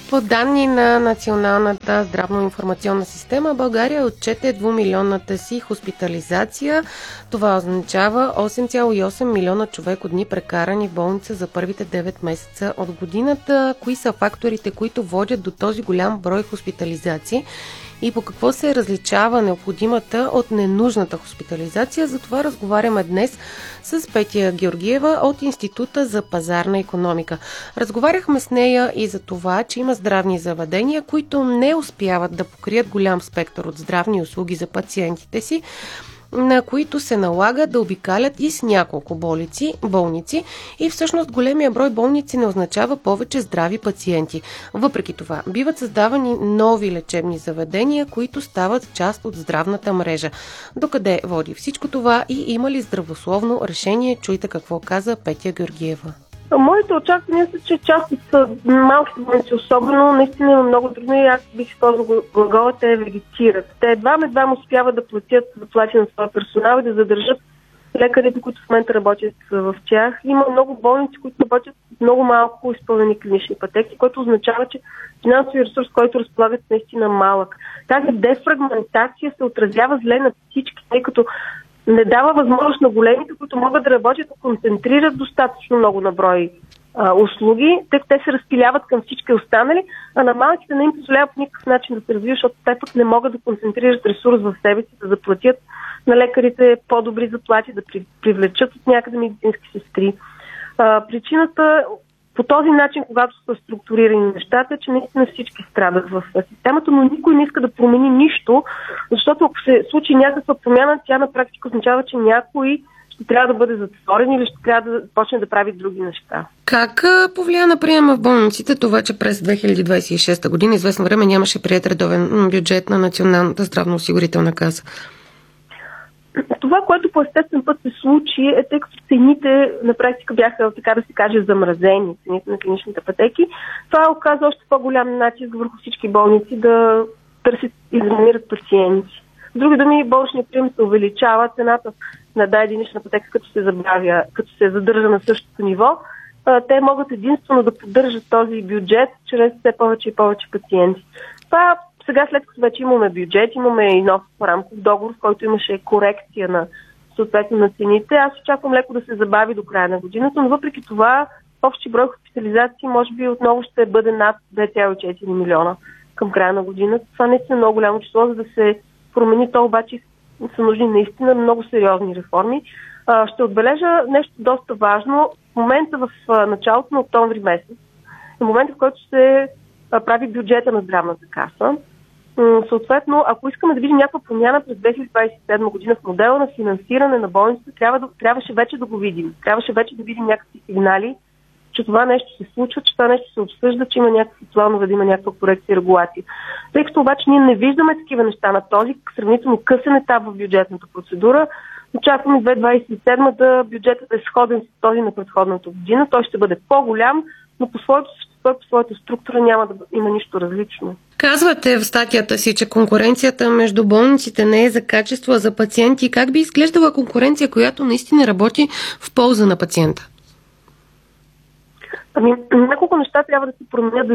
По данни на Националната здравно-информационна система, България отчете 2-милионната си хоспитализация. Това означава 8,8 милиона човекодни прекарани в болница за първите 9 месеца от годината. Кои са факторите, които водят до този голям брой хоспитализации? И по какво се различава необходимата от ненужната хоспитализация? За това разговаряме днес с Петя Георгиева от Института за пазарна икономика. Разговаряхме с нея и за това, че има здравни заведения, които не успяват да покрият голям спектър от здравни услуги за пациентите си, на които се налага да обикалят и с няколко болници и всъщност големия брой болници не означава повече здрави пациенти. Въпреки това, биват създавани нови лечебни заведения, които стават част от здравната мрежа. Докъде води всичко това и има ли здравословно решение? Чуйте какво каза Петя Георгиева. Моите очаквания са, че част от малките болници особено наистина има много трудно и аз бих използвал глагола те вегетират. Те едва успяват да платят заплати на своя персонал и да задържат лекарите, които в момента работят в тях. Има много болници, които работят много малко изпълнени клинични пътеки, което означава, че финансовия ресурс, който разполагат, наистина малък. Тази дефрагментация се отразява зле на всички, тъй като не дава възможност на големите, които могат да работят, да концентрират достатъчно много на брой услуги, тъй като те се разпиляват към всички останали, а на малките не им позволява по никакъв начин да се развиват, защото те пък не могат да концентрират ресурс в себе си, да заплатят на лекарите по-добри заплати, да привлечат от някъде медицински сестри. Причината по този начин, когато са структурирани нещата, че наистина всички страдат в системата, но никой не иска да промени нищо, защото ако се случи някаква промяна, тя на практика означава, че някой ще трябва да бъде затворен или ще трябва да почне да прави други неща. Как повлия на приема в болниците това, че през 2026 година известно време нямаше приет редовен бюджет на Националната здравноосигурителна каса? Това, което по естествен път се случи, е тъй като цените на практика бяха, така да се каже, замразени, цените на клиничните пътеки. Това оказа още по-голям натиск върху всички болници да търсят и замират пациенти. С други думи, болничният прием се увеличава, цената на една единична пътека, като се забравя, като се задържа на същото ниво, те могат единствено да поддържат този бюджет чрез все повече и повече пациенти. Това сега, след като вече имаме бюджет, имаме и нов рамков договор, в който имаше корекция на съответно на цените. Аз очаквам леко да се забави до края на годината, но въпреки това общи брой хоспитализации може би отново ще бъде над 2,4 милиона към края на годината. Това наистина е много голямо число, за да се промени. То обаче са нужни наистина много сериозни реформи. Ще отбележа нещо доста важно. В момента в началото на октомври месец, в момента, в който се прави бюджета на здравната каса, съответно, ако искаме да видим някаква промяна през 2027 година в модела на финансиране на болниците, трябваше вече да го видим. Трябваше вече да видим някакви сигнали, че това нещо се случва, че това нещо се обсъжда, че има някакви планове, да има някаква корекция и регулация. Тъй като обаче ние не виждаме такива неща на този сравнително късен етап в бюджетната процедура, очакваме 2027 да бюджетът е сходен с този на предходната година. Той ще бъде по-голям, но по своето същество, по своята структура няма да има нищо различно. Казвате в статията си, че конкуренцията между болниците не е за качество, а за пациенти. Как би изглеждала конкуренция, която наистина работи в полза на пациента? Няколко неща трябва да се променят,